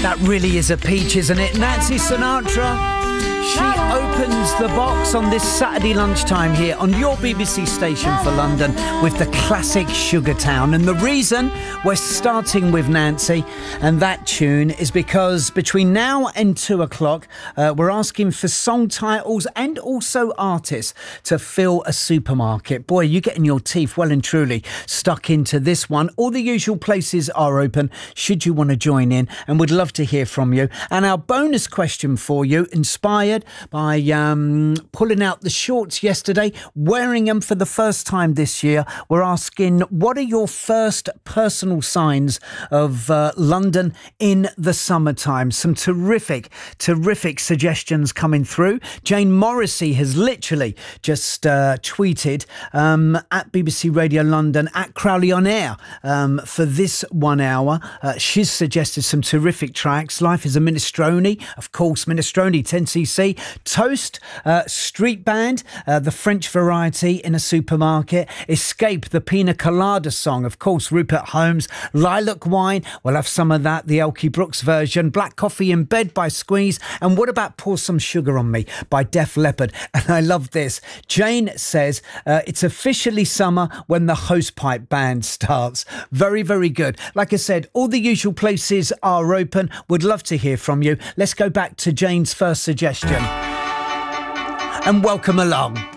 That really is a peach, isn't it? Nancy Sinatra. She opens the box on this Saturday lunchtime here on your BBC station for London with the classic Sugartown. And the reason we're starting with Nancy and that tune is because between now and 2 o'clock, we're asking for song titles and also artists to fill a supermarket. Boy, you're getting your teeth well and truly stuck into this one. All the usual places are open should you want to join in, and we'd love to hear from you. And our bonus question for you, inspired by pulling out the shorts yesterday, wearing them for the first time this year. We're asking, what are your first personal signs of London in the summertime? Some terrific suggestions coming through. Jane Morrissey has literally just tweeted at BBC Radio London, at Crowley On Air, for this 1 hour. She's suggested some terrific tracks. Life is a Minestrone, of course, Minestrone, 10cc. Toast, Street Band, the French variety in a supermarket. Escape, the Pina Colada song, of course, Rupert Holmes. Lilac Wine, we'll have some of that, the Elkie Brooks version. Black Coffee in Bed by Squeeze. And what about Pour Some Sugar on Me by Def Leppard? And I love this. Jane says, it's officially summer when the Hosepipe Band starts. Very, very good. Like I said, all the usual places are open. Would love to hear from you. Let's go back to Jane's first suggestion. And welcome along.